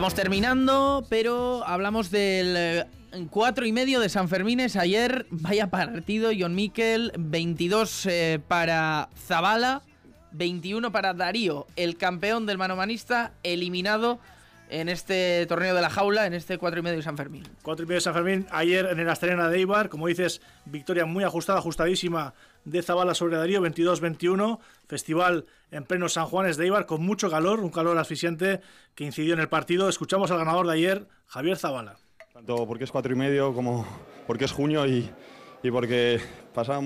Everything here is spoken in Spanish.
Vamos terminando, pero hablamos del 4:30 de Sanfermines. Ayer, vaya partido, Jon Miquel, 22 para Zabala, 21 para Darío, el campeón del manomanista, eliminado en este torneo de la jaula, en este 4:30 de San Fermín. 4:30 de San Fermín, ayer en el Asturiana de Eibar, como dices, victoria muy ajustada, ajustadísima de Zabala sobre Darío, 22-21, festival en pleno San Juanes de Eibar, con mucho calor, un calor asfixiante que incidió en el partido. Escuchamos al ganador de ayer, Javier Zabala. Tanto porque es 4:30 como porque es junio y porque pasábamos